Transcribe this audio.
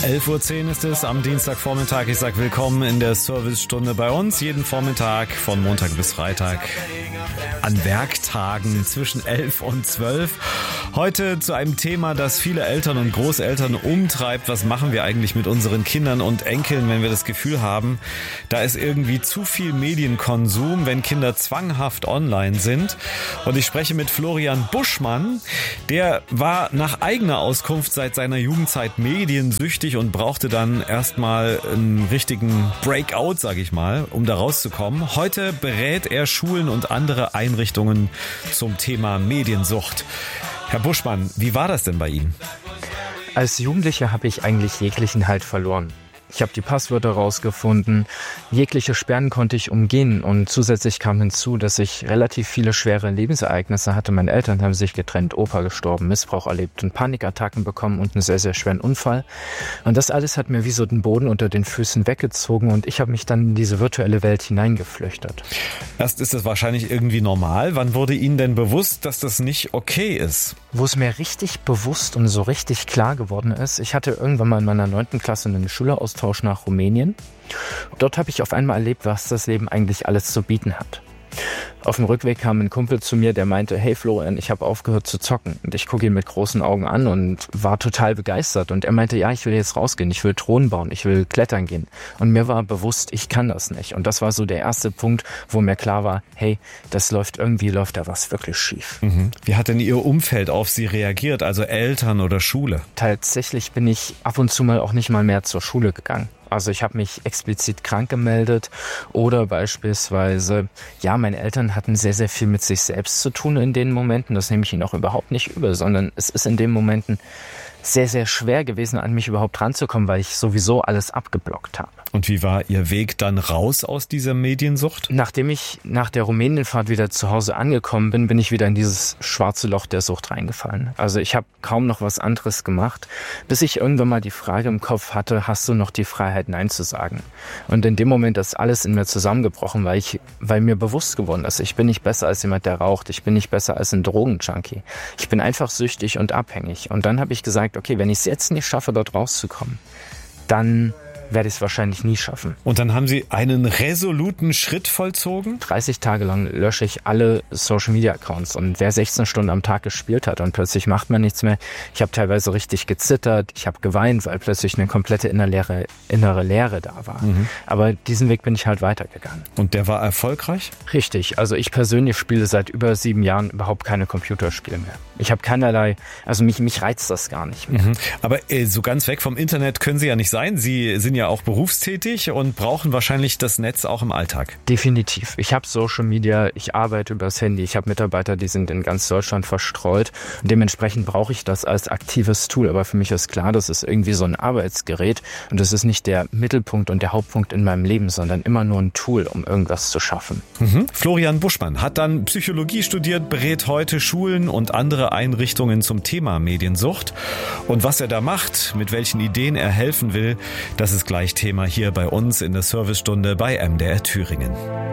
11:10 Uhr ist es am Dienstagvormittag. Ich sage willkommen in der Servicestunde bei uns. Jeden Vormittag von Montag bis Freitag an Werktagen zwischen 11 und 12. Heute zu einem Thema, das viele Eltern und Großeltern umtreibt. Was machen wir eigentlich mit unseren Kindern und Enkeln, wenn wir das Gefühl haben, da ist irgendwie zu viel Medienkonsum, wenn Kinder zwanghaft online sind. Und ich spreche mit Florian Buschmann. Der war nach eigener Auskunft seit seiner Jugendzeit mediensüchtig und brauchte dann erstmal einen richtigen Breakout, sage ich mal, um da rauszukommen. Heute berät er Schulen und andere Einrichtungen zum Thema Mediensucht. Herr Buschmann, wie war das denn bei Ihnen? Als Jugendlicher habe ich eigentlich jeglichen Halt verloren. Ich habe die Passwörter rausgefunden, jegliche Sperren konnte ich umgehen und zusätzlich kam hinzu, dass ich relativ viele schwere Lebensereignisse hatte. Meine Eltern haben sich getrennt, Opa gestorben, Missbrauch erlebt und Panikattacken bekommen und einen sehr, sehr schweren Unfall. Und das alles hat mir wie so den Boden unter den Füßen weggezogen und ich habe mich dann in diese virtuelle Welt hineingeflüchtet. Erst ist es wahrscheinlich irgendwie normal. Wann wurde Ihnen denn bewusst, dass das nicht okay ist? Wo es mir richtig bewusst und so richtig klar geworden ist, ich hatte irgendwann mal in meiner 9. Klasse einen Schüleraustausch nach Rumänien. Dort habe ich auf einmal erlebt, was das Leben eigentlich alles zu bieten hat. Auf dem Rückweg kam ein Kumpel zu mir, der meinte, hey Florian, ich habe aufgehört zu zocken. Und ich gucke ihn mit großen Augen an und war total begeistert. Und er meinte, ja, ich will jetzt rausgehen, ich will Thron bauen, ich will klettern gehen. Und mir war bewusst, ich kann das nicht. Und das war so der erste Punkt, wo mir klar war, hey, läuft da was wirklich schief. Wie hat denn Ihr Umfeld auf Sie reagiert, also Eltern oder Schule? Tatsächlich bin ich ab und zu mal auch nicht mal mehr zur Schule gegangen. Also ich habe mich explizit krank gemeldet oder beispielsweise, ja, meine Eltern hatten sehr, sehr viel mit sich selbst zu tun in den Momenten. Das nehme ich ihnen auch überhaupt nicht übel, sondern es ist in den Momenten sehr, sehr schwer gewesen, an mich überhaupt ranzukommen, weil ich sowieso alles abgeblockt habe. Und wie war Ihr Weg dann raus aus dieser Mediensucht? Nachdem ich nach der Rumänienfahrt wieder zu Hause angekommen bin, bin ich wieder in dieses schwarze Loch der Sucht reingefallen. Also ich habe kaum noch was anderes gemacht, bis ich irgendwann mal die Frage im Kopf hatte, hast du noch die Freiheit, Nein zu sagen? Und in dem Moment ist alles in mir zusammengebrochen, weil mir bewusst geworden ist, ich bin nicht besser als jemand, der raucht, ich bin nicht besser als ein Drogenjunkie. Ich bin einfach süchtig und abhängig. Und dann habe ich gesagt, okay, wenn ich es jetzt nicht schaffe, dort rauszukommen, dann werde ich es wahrscheinlich nie schaffen. Und dann haben Sie einen resoluten Schritt vollzogen? 30 Tage lang lösche ich alle Social-Media-Accounts und wer 16 Stunden am Tag gespielt hat und plötzlich macht man nichts mehr. Ich habe teilweise richtig gezittert, ich habe geweint, weil plötzlich eine komplette innere Leere da war. Aber diesen Weg bin ich halt weitergegangen. Und der war erfolgreich? Richtig, also ich persönlich spiele seit über 7 Jahren überhaupt keine Computerspiele mehr. Ich habe keinerlei, also mich reizt das gar nicht mehr. Aber so ganz weg vom Internet können Sie ja nicht sein. Sie sind ja auch berufstätig und brauchen wahrscheinlich das Netz auch im Alltag. Definitiv. Ich habe Social Media, ich arbeite übers Handy, ich habe Mitarbeiter, die sind in ganz Deutschland verstreut. Und dementsprechend brauche ich das als aktives Tool. Aber für mich ist klar, das ist irgendwie so ein Arbeitsgerät und das ist nicht der Mittelpunkt und der Hauptpunkt in meinem Leben, sondern immer nur ein Tool, um irgendwas zu schaffen. Florian Buschmann hat dann Psychologie studiert, berät heute Schulen und andere Einrichtungen zum Thema Mediensucht. Und was er da macht, mit welchen Ideen er helfen will, das ist gleich Thema hier bei uns in der Servicestunde bei MDR Thüringen.